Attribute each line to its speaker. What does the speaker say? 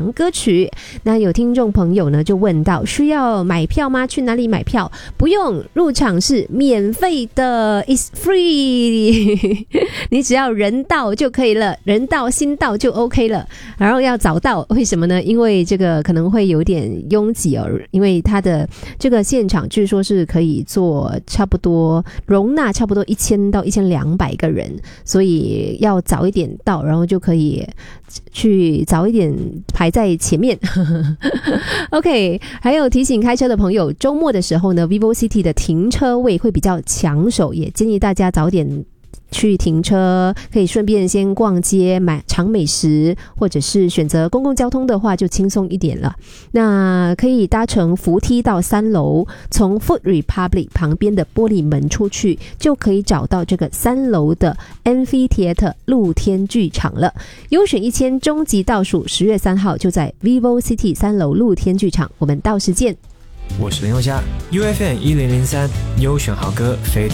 Speaker 1: 场歌曲。那有听众朋友呢就问到，需要买票吗？去哪里买票？不用，入场是免费的 ，It's free 你只要人到就可以了，人到心到就 OK 了。然后要早到，为什么呢？因为这个可能会有点拥挤哦，因为它的这个现场据说是可以坐差不多容纳差不多1000到1200个人，所以要早一点到，然后就可以去早一点排在前面OK， 还有提醒开车的朋友，周末的时候呢 VivoCity 的停车位会比较抢手，也建议大家早点去停车，可以顺便先逛街尝美食，或者是选择公共交通的话就轻松一点了。那可以搭乘扶梯到3楼，从 Food Republic 旁边的玻璃门出去，就可以找到这个3楼的 Amphitheater 露天剧场了。优选1000终极倒数10月3号就在 VivoCity 3楼露天剧场，我们到时见。
Speaker 2: 我是林宥嘉 ，UFM 1003优选好歌非